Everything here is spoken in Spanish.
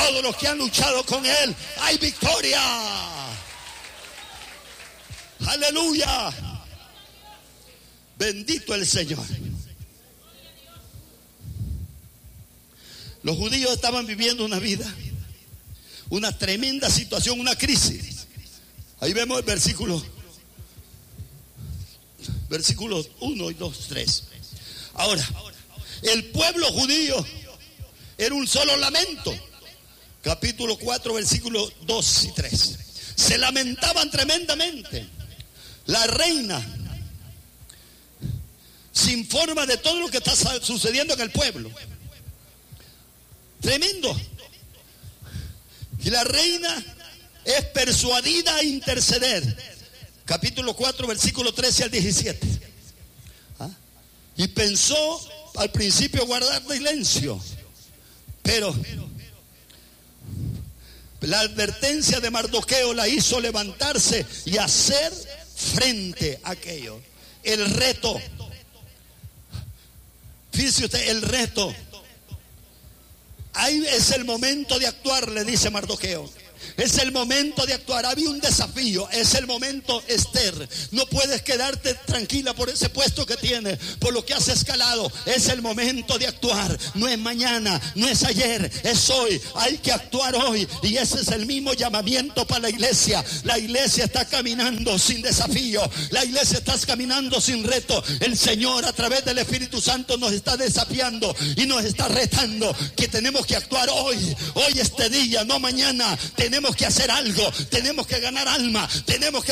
todos los que han luchado con Él, hay victoria. Aleluya. Bendito el Señor. Los judíos estaban viviendo una vida, una tremenda situación, una crisis. Ahí vemos el versículos 1 y 2, 3. Ahora, el pueblo judío era un solo lamento. Capítulo 4, versículos 2 y 3. Se lamentaban tremendamente. La reina se informa de todo lo que está sucediendo en el pueblo. Tremendo. Y la reina es persuadida a interceder. Capítulo 4, versículo 13 al 17. Y pensó al principio guardar silencio, pero la advertencia de Mardoqueo la hizo levantarse y hacer frente a aquello. El reto. Fíjese usted, el reto. Ahí es el momento de actuar, le dice Mardoqueo. Es el momento de actuar. Había un desafío. Es el momento, Esther. No puedes quedarte tranquila por ese puesto que tienes, por lo que has escalado. Es el momento de actuar. No es mañana, no es ayer, es hoy. Hay que actuar hoy. Y ese es el mismo llamamiento para la iglesia. La iglesia está caminando sin desafío. La iglesia está caminando sin reto. El Señor a través del Espíritu Santo nos está desafiando y nos está retando que tenemos que actuar hoy. Hoy este día, no mañana. Tenemos que hacer algo, tenemos que ganar alma, tenemos que